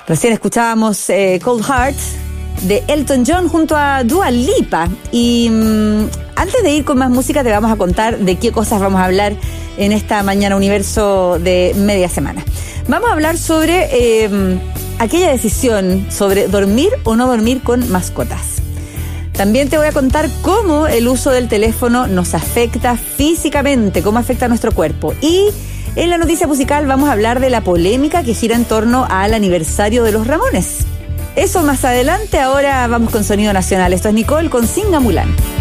Recién escuchábamos Cold Heart de Elton John junto a Dua Lipa. Y antes de ir con más música te vamos a contar de qué cosas vamos a hablar en esta Mañana Universo de media semana. Vamos a hablar sobre aquella decisión sobre dormir o no dormir con mascotas. También te voy a contar cómo el uso del teléfono nos afecta físicamente, cómo afecta a nuestro cuerpo. Y en la noticia musical vamos a hablar de la polémica que gira en torno al aniversario de los Ramones. Eso más adelante. Ahora vamos con Sonido Nacional. Esto es Nicole con Singa Mulán.